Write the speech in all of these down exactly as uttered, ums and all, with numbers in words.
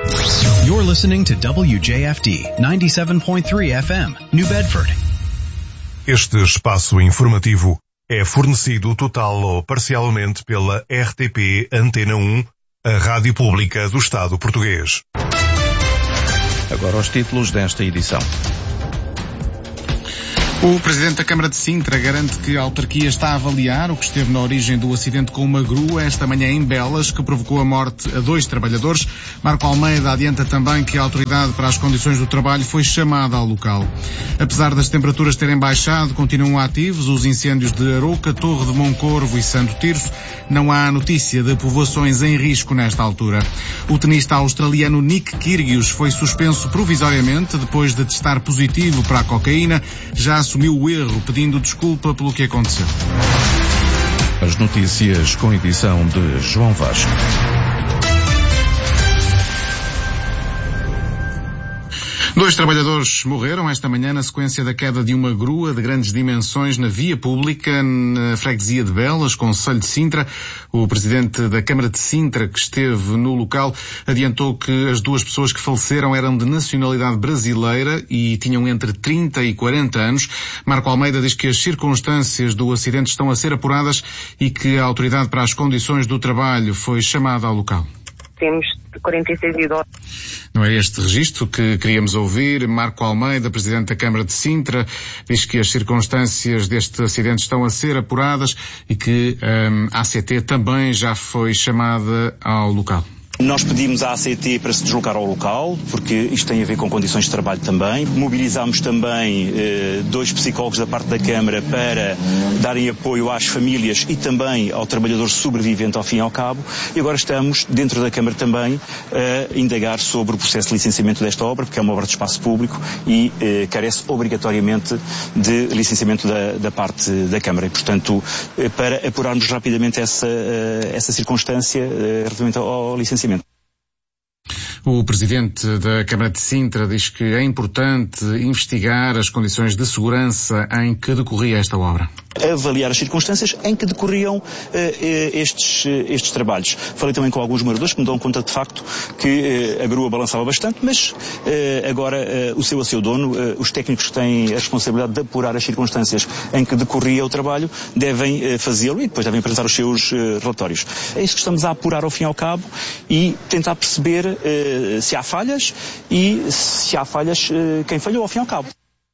You're listening to W J F D ninety-seven point three F M, New Bedford. Este espaço informativo é fornecido total ou parcialmente pela R T P Antena um, a Rádio Pública do Estado Português. Agora os títulos desta edição. O Presidente da Câmara de Sintra garante que a autarquia está a avaliar o que esteve na origem do acidente com uma grua esta manhã em Belas, que provocou a morte a dois trabalhadores. Marco Almeida adianta também que a Autoridade para as Condições do Trabalho foi chamada ao local. Apesar das temperaturas terem baixado, continuam ativos os incêndios de Arouca, Torre de Moncorvo e Santo Tirso. Não há notícia de povoações em risco nesta altura. O tenista australiano Nick Kyrgios foi suspenso provisoriamente depois de testar positivo para a cocaína. Já assumiu o erro, pedindo desculpa pelo que aconteceu. As notícias com edição de João Vasco. Dois trabalhadores morreram esta manhã na sequência da queda de uma grua de grandes dimensões na via pública na freguesia de Belas, concelho de Sintra. O presidente da Câmara de Sintra, que esteve no local, adiantou que as duas pessoas que faleceram eram de nacionalidade brasileira e tinham entre trinta e quarenta anos. Marco Almeida diz que as circunstâncias do acidente estão a ser apuradas e que a Autoridade para as Condições do Trabalho foi chamada ao local. Temos quarenta e seis idosos. Não é este registro que queríamos ouvir. Marco Almeida, Presidente da Câmara de Sintra, diz que as circunstâncias deste acidente estão a ser apuradas e que hum, a A C T também já foi chamada ao local. Nós pedimos à A C T para se deslocar ao local, porque isto tem a ver com condições de trabalho também. Mobilizámos também eh, dois psicólogos da parte da Câmara para darem apoio às famílias e também ao trabalhador sobrevivente ao fim e ao cabo. E agora estamos, dentro da Câmara também, a indagar sobre o processo de licenciamento desta obra, porque é uma obra de espaço público e eh, carece obrigatoriamente de licenciamento da, da parte da Câmara. E, portanto, eh, para apurarmos rapidamente essa, eh, essa circunstância eh, relativamente ao, ao licenciamento. O Presidente da Câmara de Sintra diz que é importante investigar as condições de segurança em que decorria esta obra. Avaliar as circunstâncias em que decorriam uh, estes, uh, estes trabalhos. Falei também com alguns moradores que me dão conta de facto que uh, a grua balançava bastante, mas uh, agora uh, o seu a seu dono, uh, os técnicos que têm a responsabilidade de apurar as circunstâncias em que decorria o trabalho, devem uh, fazê-lo e depois devem apresentar os seus uh, relatórios. É isso que estamos a apurar ao fim e ao cabo e tentar perceber uh, se há falhas e se há falhas, uh, quem falhou ao fim e ao cabo.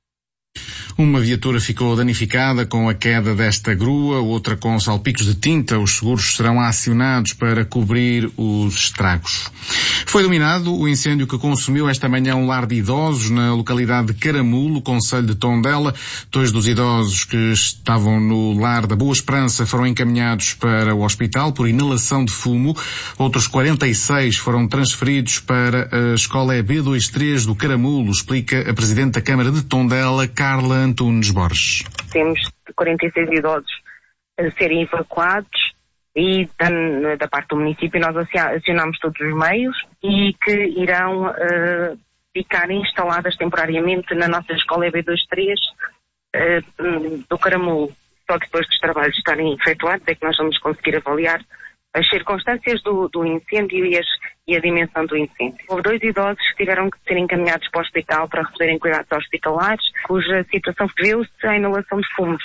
Uma viatura ficou danificada com a queda desta grua, outra com salpicos de tinta. Os seguros serão acionados para cobrir os estragos. Foi dominado o incêndio que consumiu esta manhã um lar de idosos na localidade de Caramulo, concelho de Tondela. Dois dos idosos que estavam no lar da Boa Esperança foram encaminhados para o hospital por inalação de fumo. Outros quarenta e seis foram transferidos para a escola E B vinte e três do Caramulo, explica a Presidente da Câmara de Tondela, Carla Antunes Borges. Temos quarenta e seis idosos a serem evacuados e da, da parte do município nós acionamos todos os meios e que irão uh, ficar instaladas temporariamente na nossa escola E B vinte e três uh, do Caramulo. Só depois dos trabalhos estarem efetuados é que nós vamos conseguir avaliar as circunstâncias do, do incêndio e, as, e a dimensão do incêndio. Houve dois idosos que tiveram que ser encaminhados para o hospital para receberem cuidados hospitalares, cuja situação viu-se a inalação de fumos.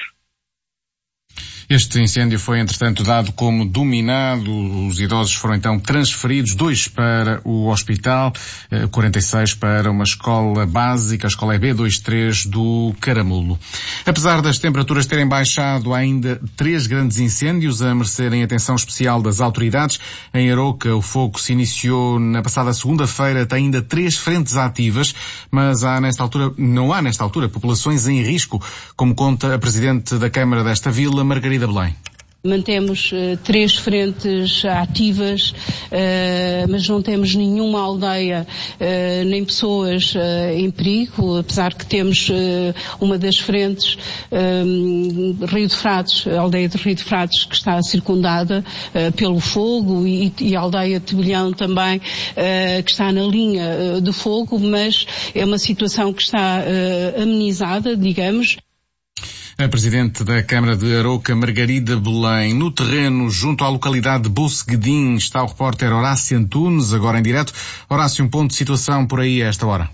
Este incêndio foi, entretanto, dado como dominado. Os idosos foram, então, transferidos, dois para o hospital, quarenta e seis para uma escola básica, a escola E B vinte e três do Caramulo. Apesar das temperaturas terem baixado, há ainda três grandes incêndios a merecerem atenção especial das autoridades. Em Arouca, o fogo se iniciou na passada segunda-feira, tem ainda três frentes ativas, mas há nesta altura, não há nesta altura populações em risco, como conta a Presidente da Câmara desta vila, Margarida Belém. Mantemos uh, três frentes ativas, uh, mas não temos nenhuma aldeia, uh, nem pessoas uh, em perigo, apesar que temos uh, uma das frentes, um, Rio de Frades, a aldeia de Rio de Frades, que está circundada uh, pelo fogo, e, e a aldeia de Tebelhão também, uh, que está na linha uh, do fogo, mas é uma situação que está uh, amenizada, digamos. A Presidente da Câmara de Arouca, Margarida Belém. No terreno, junto à localidade de Boceguedim, está o repórter Horácio Antunes, agora em direto. Horácio, um ponto de situação por aí a esta hora.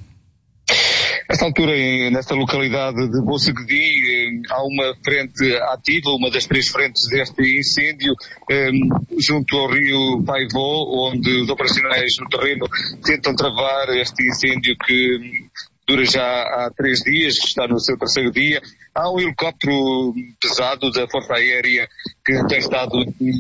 Nesta altura, nesta localidade de Boceguedim, há uma frente ativa, uma das três frentes deste incêndio, junto ao rio Paivó, onde os operacionais no terreno tentam travar este incêndio que dura já há três dias, está no seu terceiro dia. Há um helicóptero pesado da Força Aérea que tem estado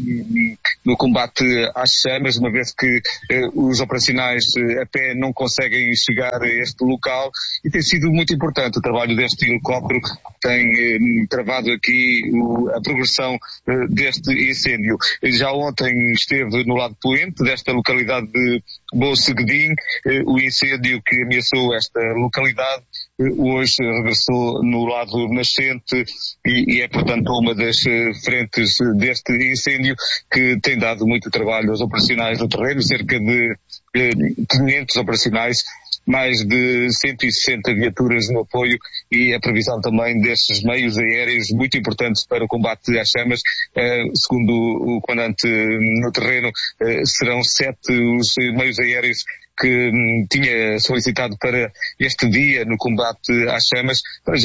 no combate às chamas, uma vez que eh, os operacionais eh, a pé não conseguem chegar a este local, e tem sido muito importante o trabalho deste helicóptero, tem eh, travado aqui o, a progressão eh, deste incêndio. Já ontem esteve no lado poente desta localidade de Boceguedim, eh, o incêndio que ameaçou esta localidade hoje regressou no lado nascente e, e é, portanto, uma das frentes deste incêndio que tem dado muito trabalho aos operacionais no terreno, cerca de eh, quinhentos operacionais, mais de cento e sessenta viaturas no apoio, e a previsão também destes meios aéreos muito importantes para o combate às chamas. Eh, segundo o comandante no terreno, eh, serão sete os meios aéreos que hum, tinha solicitado para este dia no combate às chamas. Já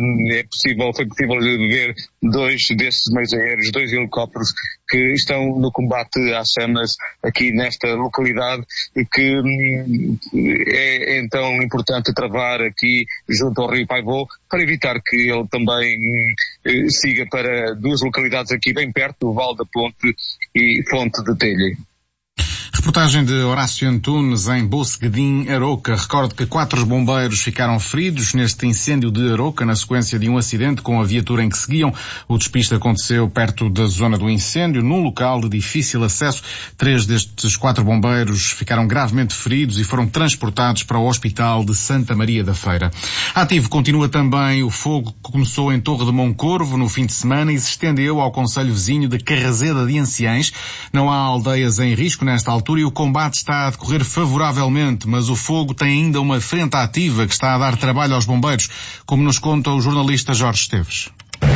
é possível, foi possível ver dois destes meios aéreos, dois helicópteros que estão no combate às chamas aqui nesta localidade, e que hum, é, é então importante travar aqui junto ao rio Paivó para evitar que ele também hum, siga para duas localidades aqui bem perto, o Val da Ponte e Fonte de Telha. Reportagem de Horácio Antunes em Boceguedim, Arouca. Recordo que quatro bombeiros ficaram feridos neste incêndio de Arouca na sequência de um acidente com a viatura em que seguiam. O despiste aconteceu perto da zona do incêndio, num local de difícil acesso. Três destes quatro bombeiros ficaram gravemente feridos e foram transportados para o Hospital de Santa Maria da Feira. Ativo continua também o fogo que começou em Torre de Moncorvo no fim de semana e se estendeu ao concelho vizinho de Carraseda de Anciães. Não há aldeias em risco nesta altura e o combate está a decorrer favoravelmente, mas o fogo tem ainda uma frente ativa que está a dar trabalho aos bombeiros, como nos conta o jornalista Jorge Esteves.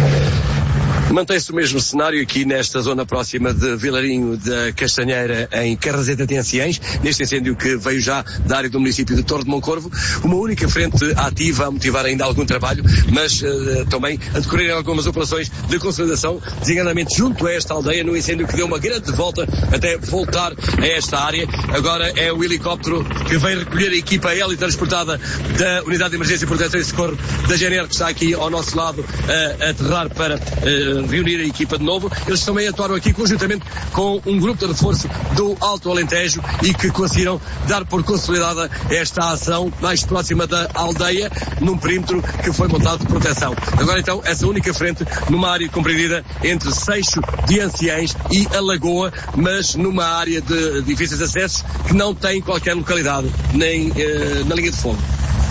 Mantém-se o mesmo cenário aqui nesta zona próxima de Vilarinho da Castanheira, em Carraseda de Anciães, neste incêndio que veio já da área do município de Torre de Moncorvo. Uma única frente ativa a motivar ainda algum trabalho, mas uh, também a decorrer algumas operações de consolidação, designadamente junto a esta aldeia, no incêndio que deu uma grande volta até voltar a esta área. Agora é o helicóptero que vem recolher a equipa aérea transportada da Unidade de Emergência e Proteção e Socorro da G N R, que está aqui ao nosso lado a aterrar para uh, reunir a equipa de novo. Eles também atuaram aqui conjuntamente com um grupo de reforço do Alto Alentejo e que conseguiram dar por consolidada esta ação mais próxima da aldeia, num perímetro que foi montado de proteção. Agora então, essa única frente numa área compreendida entre Seixo de Anciães e a Lagoa, mas numa área de difíceis acessos que não tem qualquer localidade, nem eh, na linha de fogo.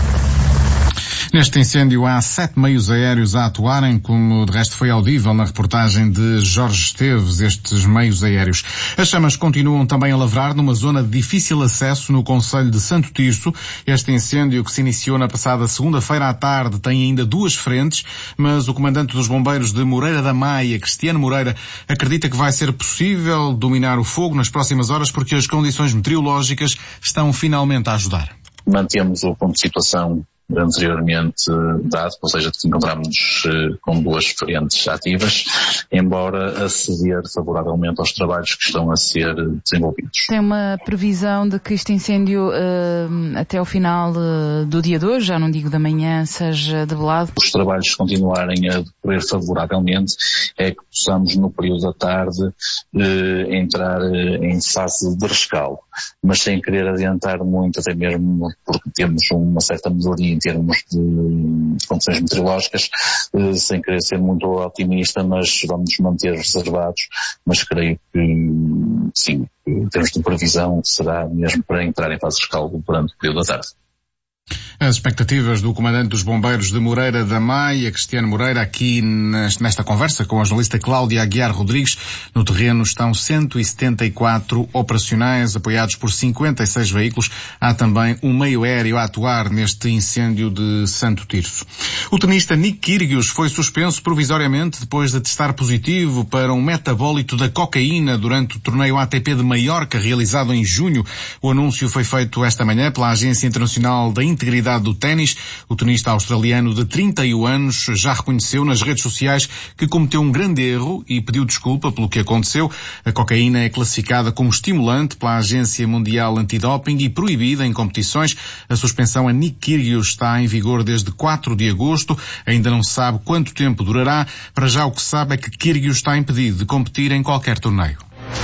Neste incêndio há sete meios aéreos a atuarem, como de resto foi audível na reportagem de Jorge Esteves, estes meios aéreos. As chamas continuam também a lavrar numa zona de difícil acesso no concelho de Santo Tirso. Este incêndio, que se iniciou na passada segunda-feira à tarde, tem ainda duas frentes, mas o comandante dos bombeiros de Moreira da Maia, Cristiano Moreira, acredita que vai ser possível dominar o fogo nas próximas horas porque as condições meteorológicas estão finalmente a ajudar. Mantemos o ponto de situação anteriormente dado, ou seja, encontramos uh, com duas frentes ativas, embora a ceder favoravelmente aos trabalhos que estão a ser desenvolvidos. Tem uma previsão de que este incêndio uh, até ao final uh, do dia de hoje, já não digo da manhã, seja debelado? Os trabalhos continuarem a decorrer favoravelmente, é que possamos no período da tarde uh, entrar uh, em fase de rescaldo, mas sem querer adiantar muito, até mesmo porque temos uma certa melhoria em termos de condições meteorológicas, sem querer ser muito otimista, mas vamos nos manter reservados, mas creio que sim, em termos de previsão será mesmo para entrar em fase de rescaldo durante o período da tarde. As expectativas do comandante dos bombeiros de Moreira da Maia, Cristiano Moreira, aqui nesta conversa com a jornalista Cláudia Aguiar Rodrigues. No terreno estão cento e setenta e quatro operacionais, apoiados por cinquenta e seis veículos. Há também um meio aéreo a atuar neste incêndio de Santo Tirso. O tenista Nick Kyrgios foi suspenso provisoriamente depois de testar positivo para um metabólito da cocaína durante o torneio A T P de Maiorca, realizado em junho. O anúncio foi feito esta manhã pela Agência Internacional da Integridade do ténis. O tenista australiano de trinta e um anos já reconheceu nas redes sociais que cometeu um grande erro e pediu desculpa pelo que aconteceu. A cocaína é classificada como estimulante pela Agência Mundial Antidoping e proibida em competições. A suspensão a Nick Kyrgios está em vigor desde quatro de agosto. Ainda não se sabe quanto tempo durará. Para já o que se sabe é que Kyrgios está impedido de competir em qualquer torneio.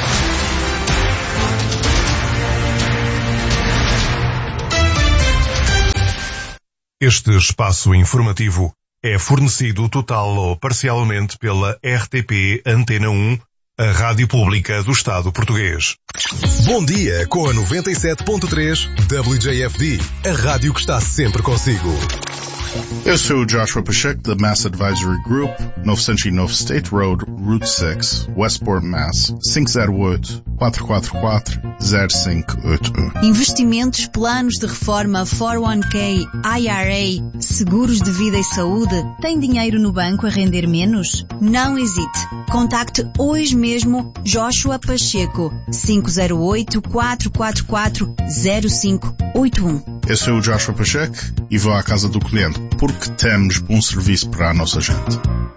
Este espaço informativo é fornecido total ou parcialmente pela R T P Antena um, a Rádio Pública do Estado Português. Bom dia com a noventa e sete ponto três W J F D, a rádio que está sempre consigo. Eu sou o Joshua Pacheco, da Mass Advisory Group, novecentos e nove State Road, Route seis, Westport, Mass. cinco zero oito, quatro quatro quatro, zero cinco oito um. Investimentos, planos de reforma, quatro um K, I R A, seguros de vida e saúde. Tem dinheiro no banco a render menos? Não hesite. Contacte hoje mesmo Joshua Pacheco, cinco zero oito, quatro quatro quatro, zero cinco oito um. Eu sou o Joshua Pacheco e vou à casa do cliente, porque temos bom serviço para a nossa gente.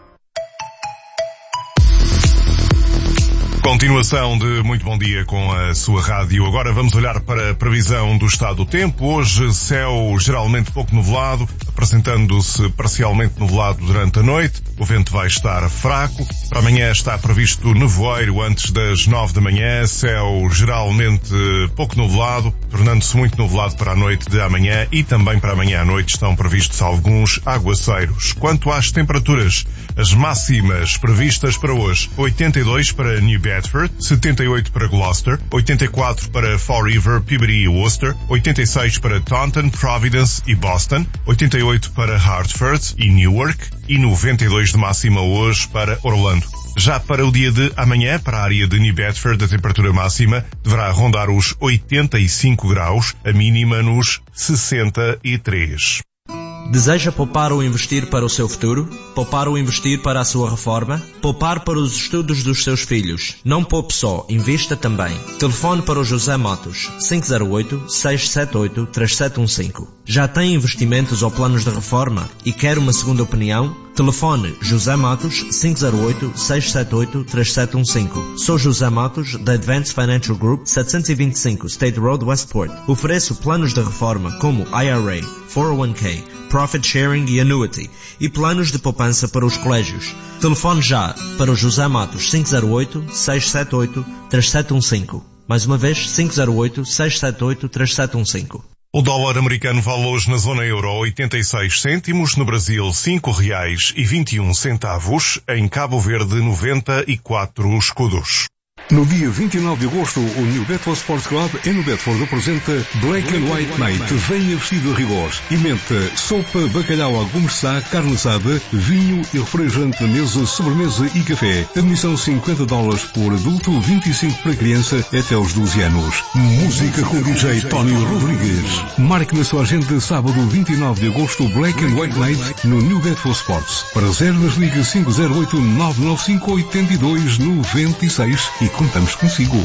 Continuação de muito bom dia com a sua rádio. Agora vamos olhar para a previsão do estado do tempo. Hoje céu geralmente pouco nublado, apresentando-se parcialmente nublado durante a noite. O vento vai estar fraco. Para amanhã está previsto nevoeiro antes das nove da manhã. Céu geralmente pouco nublado, tornando-se muito nublado para a noite de amanhã, e também para amanhã à noite estão previstos alguns aguaceiros. Quanto às temperaturas, as máximas previstas para hoje: oitenta e dois para New Bedford, setenta e oito para Gloucester, oitenta e quatro para Fall River, Peabody e Worcester, oitenta e seis para Taunton, Providence e Boston, oitenta e oito para Hartford e Newark e noventa e dois de máxima hoje para Orlando. Já para o dia de amanhã, para a área de New Bedford, a temperatura máxima deverá rondar os oitenta e cinco graus, a mínima nos sessenta e três. Deseja poupar ou investir para o seu futuro? Poupar ou investir para a sua reforma? Poupar para os estudos dos seus filhos? Não poupe só, invista também. Telefone para o José Matos, cinco zero oito, seis sete oito, três sete um cinco. Já tem investimentos ou planos de reforma e quer uma segunda opinião? Telefone José Matos, cinco zero oito, seis sete oito, três sete um cinco. Sou José Matos, da Advanced Financial Group, setecentos e vinte e cinco State Road, Westport. Ofereço planos de reforma como I R A, quatro um K, Profit Sharing e Annuity, e planos de poupança para os colégios. Telefone já para o José Matos, cinco zero oito, seis sete oito, três sete um cinco. Mais uma vez, cinco zero oito, seis sete oito, três sete um cinco. O dólar americano vale hoje na zona euro oitenta e seis cêntimos, no Brasil cinco reais e vinte e um centavos, em Cabo Verde noventa e quatro escudos. No dia vinte e nove de agosto, o New Bedford Sports Club em New Bedford apresenta Black and White Night. Venha vestido a rigor. Emenda sopa, bacalhau à gourmet, carne assada, vinho e refrigerante na mesa, sobremesa e café. Admissão cinquenta dólares por adulto, vinte e cinco para criança até aos doze anos. Música com D J Tony Rodrigues. Marque na sua agenda sábado vinte e nove de agosto Black and White Night no New Bedford Sports. Para reservas liga cinco zero oito, nove nove cinco, oito dois nove seis e contamos consigo.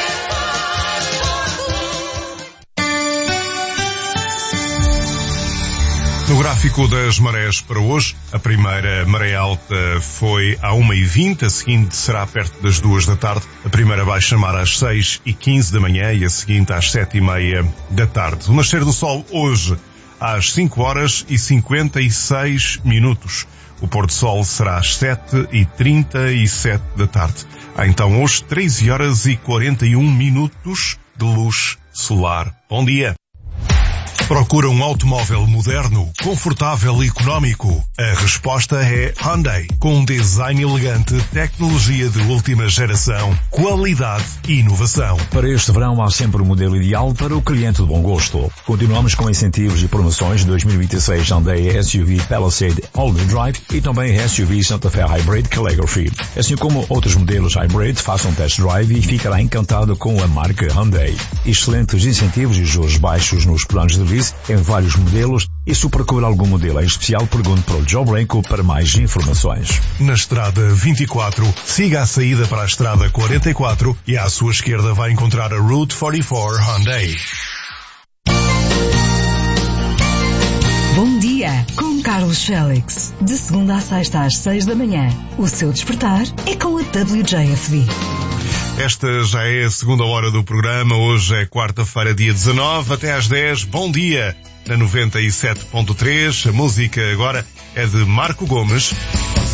No gráfico das marés para hoje, a primeira maré alta foi à uma e vinte, a seguinte será perto das duas da tarde, a primeira vai chamar às seis e quinze da manhã e a seguinte às sete e meia da tarde. O nascer do sol hoje às cinco horas e cinquenta e seis minutos. O pôr do sol será às sete e trinta e sete da tarde. Há então hoje treze horas e quarenta e um minutos de luz solar. Bom dia! Procura um automóvel moderno, confortável e económico? A resposta é Hyundai. Com um design elegante, tecnologia de última geração, qualidade e inovação. Para este verão há sempre o um modelo ideal para o cliente de bom gosto. Continuamos com incentivos e promoções de dois mil e vinte e seis Hyundai S U V Palisade All-Wheel Drive e também S U V Santa Fe Hybrid Calligraphy. Assim como outros modelos Hybrid, faça um test drive e ficará encantado com a marca Hyundai. Excelentes incentivos e juros baixos nos planos de lease em vários modelos, e se procura algum modelo em especial, pergunte para o Joe Branco para mais informações. Na estrada vinte e quatro, siga a saída para a estrada quarenta e quatro e à sua esquerda vai encontrar a Route quarenta e quatro Hyundai. Bom dia, com Carlos Félix. De segunda a sexta às seis da manhã. O seu despertar é com a W J F D. Esta já é a segunda hora do programa. Hoje é quarta-feira, dia dezanove, até às dez. Bom dia na noventa e sete ponto três. A música agora é de Marco Gomes.